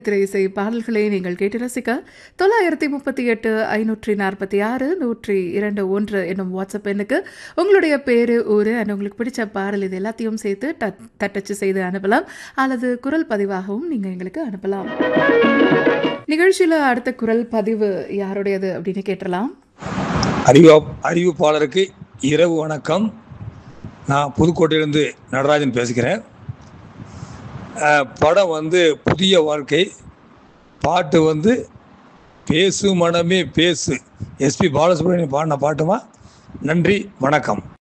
திரை இசை பாடல்களை நீங்கள் கேட்டு ரசிக்க 938 546 102 என்னும் வாட்ஸ்அப் எண்ணுக்கு உங்களுடைய பேரு ஊரு அண்ட் உங்களுக்கு பிடிச்ச பாடல் இது எல்லாத்தையும் சேர்த்து தட்டச்சு செய்து அனுப்பலாம் அல்லது குரல் பதிவாகவும் நீங்க எங்களுக்கு அனுப்பலாம். நிகழ்ச்சியில அடுத்த குரல் பதிவு யாருடையது அப்படின்னு கேட்டலாம். அறிவிப்பாளருக்கு இரவு வணக்கம். நான் புதுக்கோட்டையிலிருந்து நடராஜன் பேசுகிறேன். படம் புதிய வாழ்க்கை. பாட்டு பேசு மனமே பேசு, எஸ்பி பாலசுப்ரமணியன் பாடின பாட்டுமா. நன்றி, வணக்கம்.